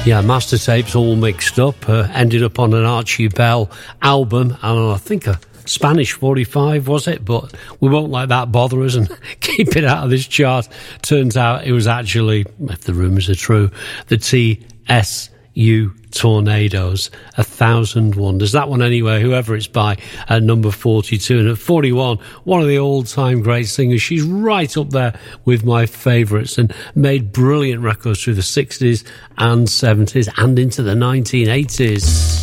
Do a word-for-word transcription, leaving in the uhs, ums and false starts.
Yeah, master tapes all mixed up. Uh, ended up on an Archie Bell album, and I think a Spanish forty-five, was it? But we won't let that bother us and keep it out of this chart. Turns out it was actually, if the rumours are true, the T S U Tornadoes, A Thousand Wonders. That one anyway, whoever it's by, at number forty-two. And at forty-one, one of the all-time great singers. She's right up there with my favourites and made brilliant records through the sixties and seventies and into the nineteen eighties.